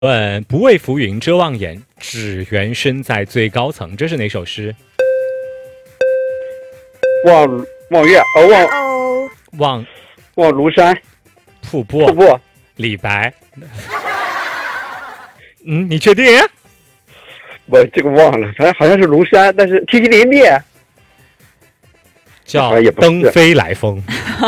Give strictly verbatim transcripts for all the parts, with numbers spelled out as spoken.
问不为浮云遮望眼，只缘身在最高层，这是哪首诗？ 望望月，呃，望望望庐山， 瀑布。 瀑布。 李白。嗯，你确定？ 我这个忘了，反正好像是庐山，但是提提林地。 叫登飞来峰。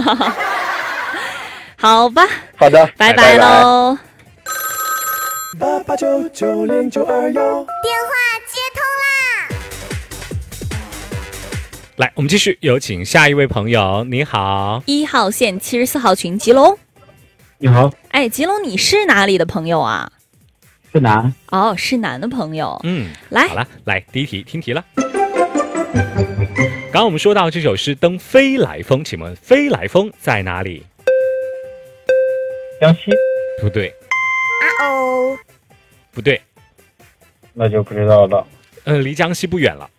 好吧， 好的， 拜拜喽。 八八九九零九二幺， 电话接通啦！ 来，我们继续有请下一位朋友。你好， 一号线七十四号群，吉隆。 你好， 哎，吉隆，你是哪里的朋友啊？ 是男。 哦，是男的朋友。 嗯， 来， 好了，来第一题，听题了。刚刚我们说到这首诗《登飞来峰》，请问飞来峰在哪里？ 江西。 不对。 啊哦， 不对。 那就不知道了。 嗯、呃，离江西不远了。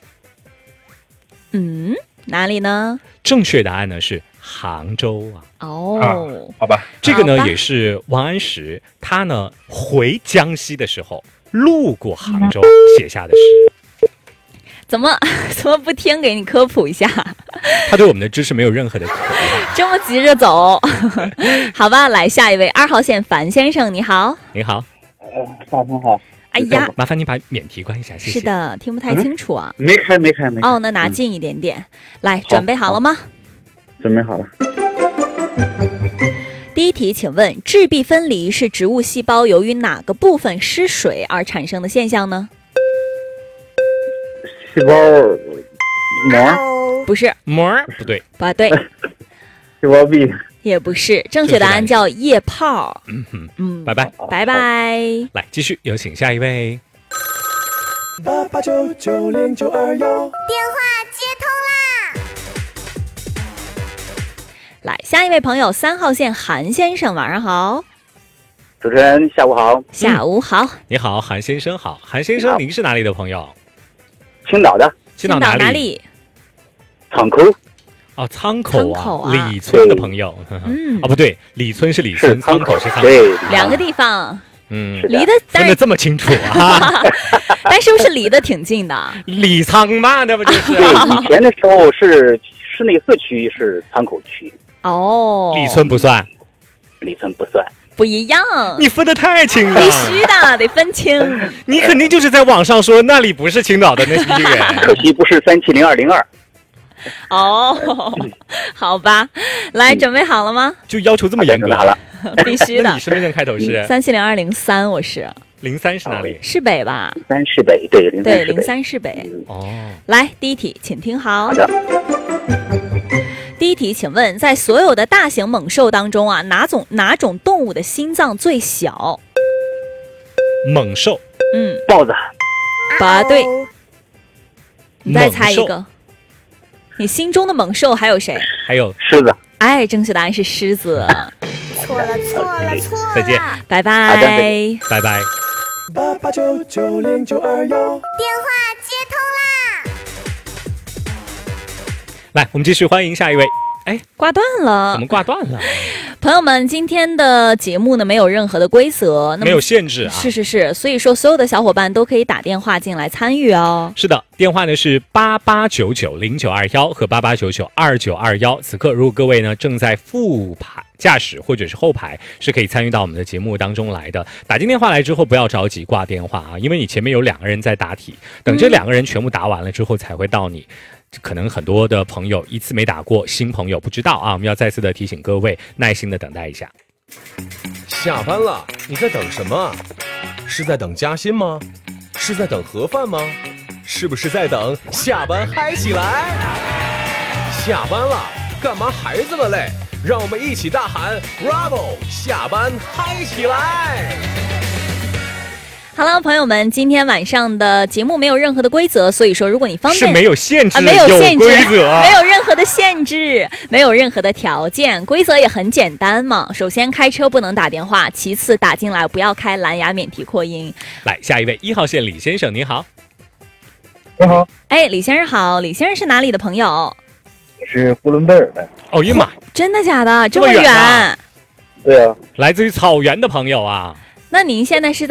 嗯，哪里呢？ 正确答案呢是杭州啊。 哦、 啊，好吧， 这个呢也是王安石他呢回江西的时候路过杭州写下的诗。 怎么怎么不听给你科普一下？ 他对我们的知识没有任何的科普。 这么急着走？好吧，来下一位二号线樊先生，你好。 你好。 呃，大风好。 哎呀， 麻烦你把免提关一下，谢谢。 是的，听不太清楚啊。 嗯、没开，没开，没开。 哦，那拿近一点点。嗯、来，准备好了吗？ 准备好了。 第一题，请问质壁分离是植物细胞由于哪个部分失水而产生的现象呢？ 细胞膜？ 不是。 膜？不对。 不对。 细胞壁？ 也不是。正确答案叫液泡。 嗯哼， 嗯， 拜拜， 拜拜。 来，继续有请下一位。 八八九九零九二幺，电话接通啦！ 来，下一位朋友，三号线韩先生，晚上好。 主持人下午好。 下午好。 嗯、你好，韩先生好。韩先生，您是哪里的朋友？ 青岛的。 青岛哪里？ 哪里？ 仓口。 哦，仓口啊， 仓口啊李村的朋友。 嗯， 哦，不对，李村是李村，仓口是仓口。 对， 两个地方。 嗯， 离得分得这么清楚啊！ 但是不是离得挺近的？ 李沧嘛，那不就是？ 对，以前的时候是市内四区是仓口区。 哦， 李村不算， 李村不算， 不一样。 你分得太清了， 必须的，得分清。 你肯定就是在网上说那里不是青岛的那批人， 可惜不是三七零二零二。 哦，好吧，来，准备好了吗？ 就要求这么严格了， 必须的。 你身份证开头是三七零二零三，我是零三是哪里？ 市北吧？ 零三市北，对，零三对，零三市北。 哦， 来，第一题，请听好。 好的。 第一题，请问，在所有的大型猛兽当中啊，哪种哪种动物的心脏最小？ 猛兽。 嗯， 豹子。 答对。你再猜一个。你心中的猛兽还有谁？ 还有狮子。 哎，正确答案是狮子。 错了，错了，错了！ 再见， 拜拜， 拜拜。 八八九九零九二幺，电话接通啦！ 来，我们继续欢迎下一位。哎， 挂断了， 怎么挂断了？ 朋友们，今天的节目呢没有任何的规则， 没有限制啊。 是是是，所以说所有的小伙伴都可以打电话进来参与哦。 是的，电话呢是八八九九零九二幺和八八九九二九二幺。此刻，如果各位呢正在副排驾驶或者是后排，是可以参与到我们的节目当中来的。打进电话来之后，不要着急挂电话啊，因为你前面有两个人在答题，等这两个人全部答完了之后才会到你。可能很多的朋友一次没打过，新朋友不知道啊，我们要再次的提醒各位，耐心的等待一下。 下班了，你在等什么？是在等加薪吗？是在等盒饭吗？是不是在等下班嗨起来？下班了，干嘛还这么累？让我们一起大喊 Bravo， 下班嗨起来！ 好了，朋友们，今天晚上的节目没有任何的规则，所以说如果你方便是没有限制、 啊、没有限制， 有规则， 没有任何的限制，没有任何的条件，规则也很简单嘛。首先，开车不能打电话；其次，打进来不要开蓝牙免提扩音。 来，下一位一号线李先生，你好。 你好。 哎，李先生好，李先生是哪里的朋友？ 是呼伦贝尔的。 哦呀妈， 真的假的？这么远、 远？ 啊？ 对啊， 来自于草原的朋友啊。 那您现在是在